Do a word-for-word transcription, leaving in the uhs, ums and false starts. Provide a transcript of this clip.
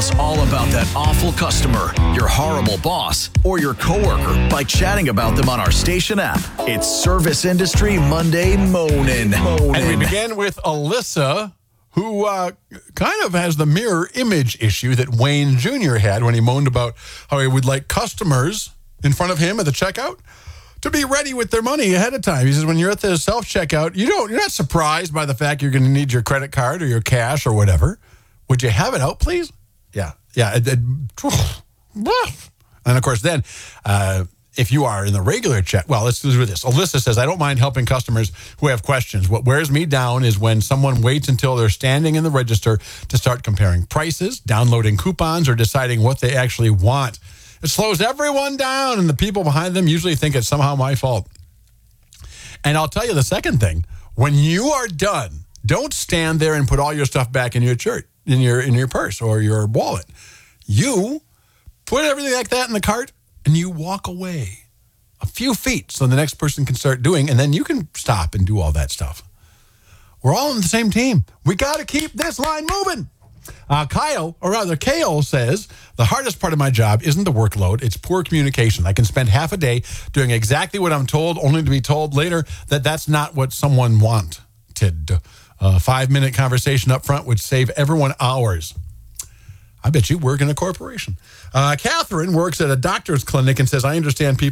us all about that awful customer, your horrible boss, or your coworker by chatting about them on our station app. It's Service Industry Monday Moanin'. Moanin'. And we begin with Alyssa, who uh, kind of has the mirror image issue that Wayne Junior had when he moaned about how he would like customers in front of him at the checkout to be ready with their money ahead of time. He says when you're at the self-checkout, you don't, you're not surprised by the fact you're going to need your credit card or your cash or whatever. Would you have it out, please? Yeah. Yeah. It, it, and, of course, then uh, if you are in the regular check, well, let's do this. Alyssa says, I don't mind helping customers who have questions. What wears me down is when someone waits until they're standing in the register to start comparing prices, downloading coupons, or deciding what they actually want. It slows everyone down, and the people behind them usually think it's somehow my fault. And I'll tell you the second thing. When you are done, don't stand there and put all your stuff back in your shirt, in your in your purse or your wallet. You put everything like that in the cart, and you walk away a few feet so the next person can start doing, and then you can stop and do all that stuff. We're all on the same team. We got to keep this line moving. Uh, Kyle, or rather Kale, says, the hardest part of my job isn't the workload, it's poor communication. I can spend half a day doing exactly what I'm told, only to be told later that that's not what someone wanted. A five-minute conversation up front would save everyone hours. I bet you work in a corporation. Uh, Catherine works at a doctor's clinic and says, I understand people